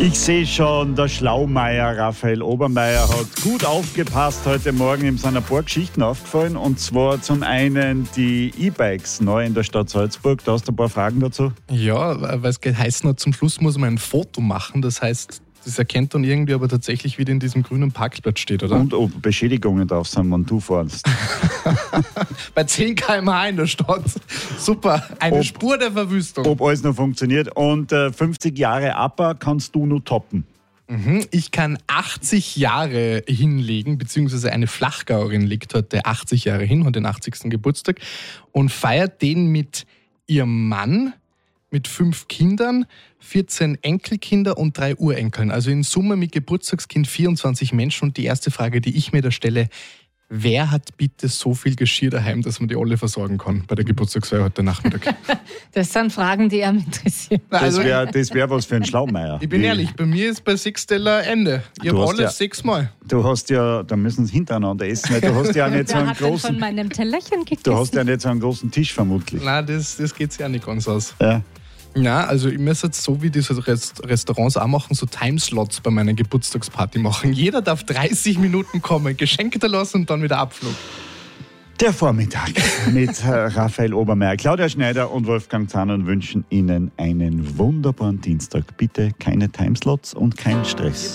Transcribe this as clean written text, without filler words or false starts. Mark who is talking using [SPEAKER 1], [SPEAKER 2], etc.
[SPEAKER 1] Ich sehe schon, der Schlaumeier Raphael Obermeier hat gut aufgepasst heute Morgen. Ihm sind ein paar Geschichten aufgefallen. Und zwar zum einen die E-Bikes neu in der Stadt Salzburg. Da hast du ein paar Fragen dazu.
[SPEAKER 2] Ja, weil es geheißen hat, zum Schluss muss man ein Foto machen. Das heißt, das erkennt dann irgendwie aber tatsächlich, wie der in diesem grünen Parkplatz steht, oder?
[SPEAKER 1] Und ob Beschädigungen drauf sind, wenn du fährst.
[SPEAKER 2] Bei 10 km/h in der Stadt. Super, eine Spur der Verwüstung.
[SPEAKER 1] Ob alles noch funktioniert. Und 50 Jahre APA kannst du nur toppen.
[SPEAKER 2] Ich kann 80 Jahre hinlegen, beziehungsweise eine Flachgauerin legt heute 80 Jahre hin, hat den 80. Geburtstag und feiert den mit ihrem Mann, mit 5 Kindern, 14 Enkelkinder und 3 Urenkeln. Also in Summe mit Geburtstagskind 24 Menschen. Und die erste Frage, die ich mir da stelle: Wer hat bitte so viel Geschirr daheim, dass man die alle versorgen kann bei der Geburtstagsfeier heute Nachmittag?
[SPEAKER 3] Das sind Fragen, die einen interessieren.
[SPEAKER 1] Das wär was für ein Schlaumeier.
[SPEAKER 2] Ich bin ehrlich, bei mir ist bei 6 Teller Ende. Ich habe alles 6 Mal.
[SPEAKER 1] Du hast ja, da müssen sie hintereinander essen, weil du hast ja nicht so einen großen.
[SPEAKER 3] Von meinem Tellerchen gegessen.
[SPEAKER 1] Du hast ja nicht so einen großen Tisch vermutlich.
[SPEAKER 2] Nein, das geht sich ja nicht ganz aus.
[SPEAKER 1] Ja.
[SPEAKER 2] Ja, also ich muss jetzt so wie diese Restaurants auch machen, so Timeslots bei meiner Geburtstagsparty machen. Jeder darf 30 Minuten kommen, Geschenke da lassen und dann wieder Abflug.
[SPEAKER 1] Der Vormittag mit Raphael Obermeier, Claudia Schneider und Wolfgang Zahner wünschen Ihnen einen wunderbaren Dienstag. Bitte keine Timeslots und keinen Stress.